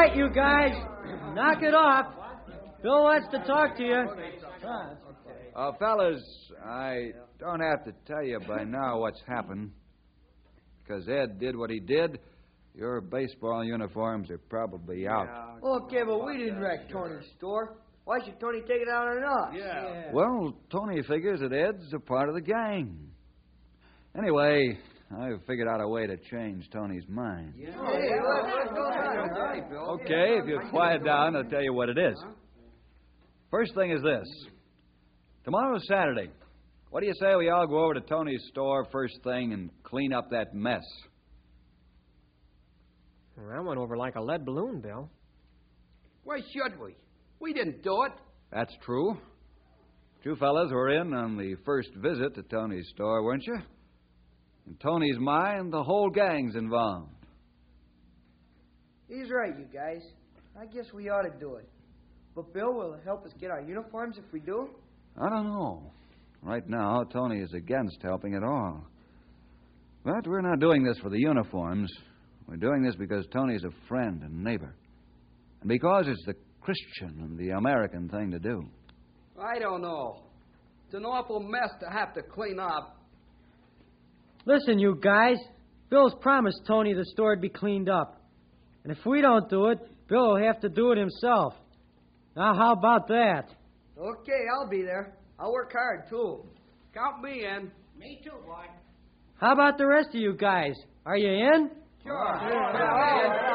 right, you guys. Knock it off. Bill wants to talk to you. Fellas, I don't have to tell you by now what's happened. Because Ed did what he did, your baseball uniforms are probably out. Okay, but we didn't wreck Tony's store. Why should Tony take it out on us? Yeah. Well, Tony figures that Ed's a part of the gang. Anyway, I've figured out a way to change Tony's mind. Hey, what's going on? Okay, if you quiet down, I'll tell you what it is. First thing is this. Tomorrow's Saturday. What do you say we all go over to Tony's store first thing and clean up that mess? Well, that went over like a lead balloon, Bill. Why should we? We didn't do it. That's true. You fellas were in on the first visit to Tony's store, weren't you? In Tony's mind, the whole gang's involved. He's right, you guys. I guess we ought to do it. But Bill will help us get our uniforms if we do? I don't know. Right now, Tony is against helping at all. But we're not doing this for the uniforms. We're doing this because Tony's a friend and neighbor. And because it's the Christian and the American thing to do. I don't know. It's an awful mess to have to clean up. Listen, you guys. Bill's promised Tony the store'd be cleaned up. And if we don't do it, Bill will have to do it himself. Now, how about that? Okay, I'll be there. I'll work hard, too. Count me in. Me too, boy. How about the rest of you guys? Are you in? Sure.